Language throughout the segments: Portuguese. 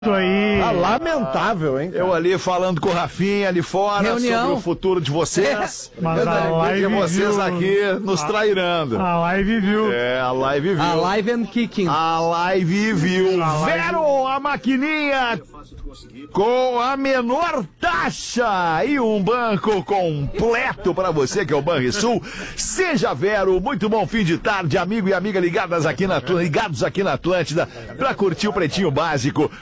Aí. Lamentável, hein? Eu ali falando com o Rafinha ali fora sobre o futuro de vocês. Mas a live vocês viu. aqui nos trairando. A live viu. A live viu. A live and kicking. A live viu. A live... Vero, a maquininha com a menor taxa e um banco completo para você que é o Banrisul. Seja Vero, muito bom fim de tarde, amigo e amiga ligados aqui na Atlântida para curtir o Pretinho Básico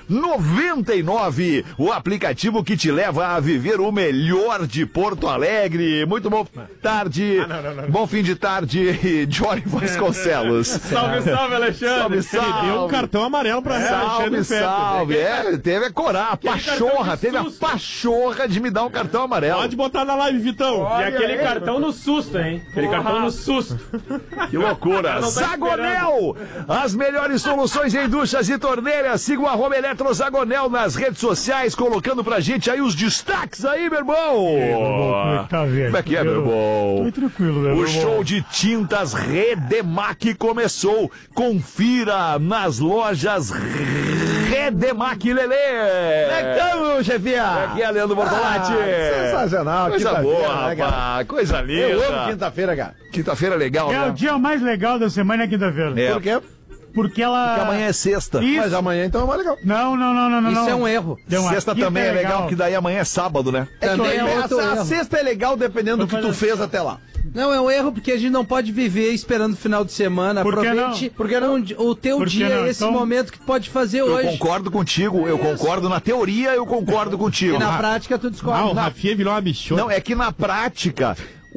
99, o aplicativo que te leva a viver o melhor de Porto Alegre. Muito bom tarde, bom fim de tarde, Jory Vasconcelos. Salve, salve, Alexandre. Salve, salve. Ele deu um cartão amarelo pra Salve, salve. Teve a coragem, a pachorra, teve a susto. pachorra de me dar um cartão amarelo. Pode botar na live, Vitão. Olha E aquele aí, cartão no susto, hein? Aquele cartão no susto. Que loucura. Não tá Zagonel, as melhores soluções em duchas e torneiras. Siga o @EletroZagonel nas redes sociais, colocando pra gente aí os destaques aí, meu irmão. Como é que tá, velho? Como é que é, meu irmão? Tô tranquilo, meu irmão. O show de tintas Redemac começou. Confira nas lojas Redemac, Lelê. Então, chefia. Aqui é Leandro Bortolatti. Sensacional. Coisa quinta-feira, boa, né, cara? rapaz. Coisa linda. Eu amo quinta-feira, cara. Quinta-feira legal, É né? o dia mais legal da semana, é quinta-feira. É. Por quê? Porque ela... Porque amanhã é sexta. Isso. Mas amanhã então é mais legal. Não. Isso é um erro. Deu uma Sexta quinta também é legal, porque daí amanhã é sábado, né? Também é outro a erro. sexta é legal dependendo do que tu fez até lá. Não, é um erro porque a gente não pode viver esperando o final de semana. Por que Aproveite não? Por que não? o teu Por que dia, não? esse Então- momento que tu pode fazer Eu hoje. concordo contigo, eu concordo na teoria, eu concordo contigo. E na prática tu discorda. Ah, o Rafinha virou uma bichona. Não, é que na prática,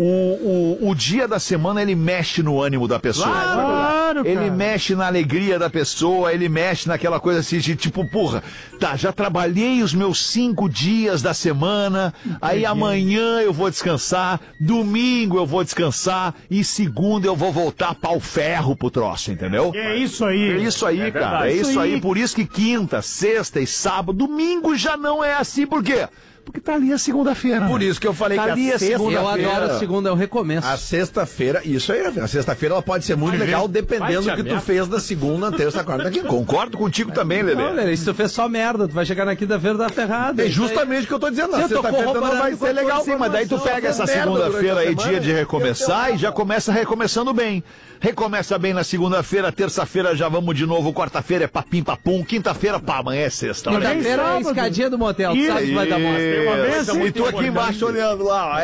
o dia da semana ele mexe no ânimo da pessoa. Claro, Ele cara. mexe na alegria da pessoa, ele mexe naquela coisa assim de tipo, porra, tá, já trabalhei os meus 5 dias da semana, aí amanhã eu vou descansar, domingo eu vou descansar e segunda eu vou voltar pau ferro pro troço, entendeu? É isso aí. É isso aí, cara, é Isso isso aí. aí. Por isso que quinta, sexta e sábado, domingo já não é assim, por quê? Porque tá ali a segunda-feira. Por isso que eu falei Tá que ali a a segunda- Eu sexta-feira... adoro a segunda, é um recomeço. A sexta-feira, isso aí, a sexta-feira ela pode ser muito legal dependendo do que tu fez da segunda, terça, quarta, quinta. Concordo contigo também, Lelê. Não, Lelê, se tu fez só merda, tu vai chegar na quinta-feira da ferrada. É Isso aí. justamente o que eu tô dizendo. Se Na eu tô sexta-feira não corroborando vai com ser a tua legal. Sim, mas daí tu pega essa segunda-feira aí, dia de recomeçar, e já começa recomeçando bem. Recomeça bem na segunda-feira, terça-feira já vamos de novo, quarta-feira é papim papum, quinta-feira, pá, amanhã é sexta. Olha aí. Quinta-feira é a sábado. escadinha do motel, tu Isso. sabe que vai dar bosta. Uma vez, Isso. E tu aqui embaixo olhando lá, ó.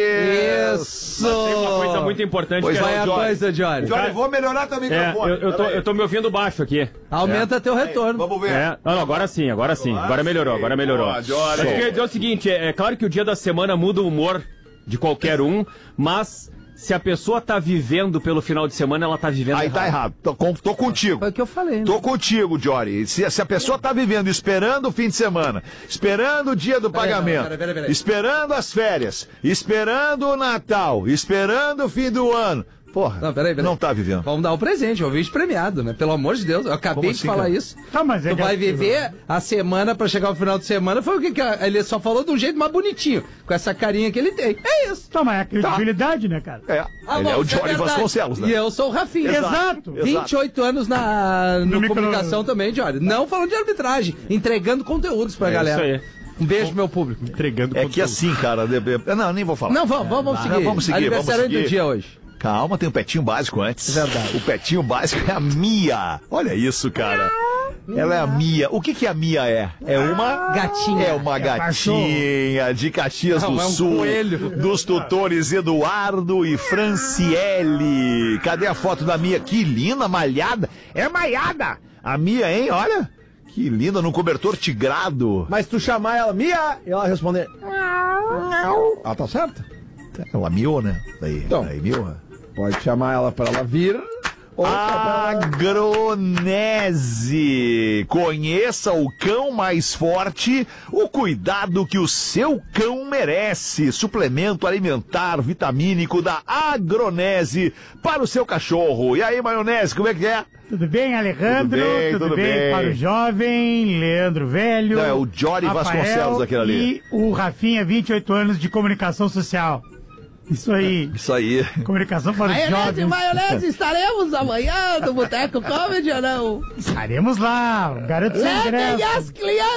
É isso. Isso! Tem uma coisa muito importante Pois que Vai é, a Jory. coisa, Jory. Jory, vou melhorar também o é, microfone. eu tô me ouvindo baixo aqui. Aumenta teu retorno. Vamos ver. É, não, agora sim. Agora melhorou. Boa, Jory. Mas eu queria dizer o seguinte, é claro que o dia da semana muda o humor de qualquer um, mas se a pessoa tá vivendo pelo final de semana, ela tá vivendo Aí tá errado, tô contigo. Foi o que eu falei, né? Tô contigo, Jory. Se a pessoa tá vivendo esperando o fim de semana, esperando o dia do pagamento, peraí. esperando as férias, esperando o Natal, esperando o fim do ano, porra, Não, peraí. não tá vivendo. Vamos dar o presente, o vídeo premiado, né? Pelo amor de Deus, eu acabei Como de assim, falar cara? isso. Tá, mas é Tu que vai é- viver a semana pra chegar ao final de semana, foi o que ele só falou de um jeito mais bonitinho, com essa carinha que ele tem. É isso. Tá, mas é a credibilidade, né, cara? É, ele é o isso Jory verdade. Vasconcelos, né? E eu sou o Rafinha. Exato. 28 anos no micro- comunicação também, Jory. Não falando de arbitragem, entregando conteúdos pra galera. isso aí. Um beijo pro meu público. Entregando É que assim, cara, não, nem vou falar. Não, vamos seguir. não, vamos seguir, Aniversário vamos seguir. do dia hoje. Calma, tem um petinho básico antes. Verdade. O petinho básico é a Mia. Olha isso, cara. Ela é a Mia. O que a Mia é? É uma Gatinha. É uma gatinha de Caxias Não, do é um Sul. coelho. Dos tutores Eduardo e Franciele. Cadê a foto da Mia? Que linda, malhada. É malhada. A Mia, hein? Olha. Que linda, num cobertor tigrado. Mas tu chamar ela, Mia, e ela responder... Ela tá certa? Ela miou, né? Daí Então. miou. Pode chamar ela pra ela vir... ou pra ela- Agronese. Conheça o cão mais forte, o cuidado que o seu cão merece. Suplemento alimentar vitamínico da Agronese para o seu cachorro. E aí, maionese, como é que é? Tudo bem, Alejandro? Tudo bem. Para o jovem, Leandro Velho. Não, é o Jory Rafael Vasconcelos, aquele ali. E o Rafinha, 28 anos de comunicação social. Isso aí. Isso aí. Comunicação para os jovens. Maionese, estaremos amanhã no Boteco Comedy ou não? Estaremos lá, garanto seu ingresso. Levem as crianças!